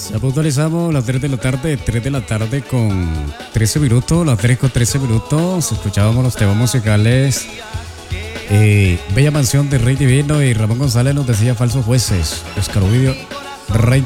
Ya puntualizamos las 3 de la tarde, 3 de la tarde con 13 minutos, las 3 con 13 minutos. Escuchábamos los temas musicales. Bella Mansión de Rey Divino y Ramón González nos decía Falsos Jueces. Oscar Ovidio, Rey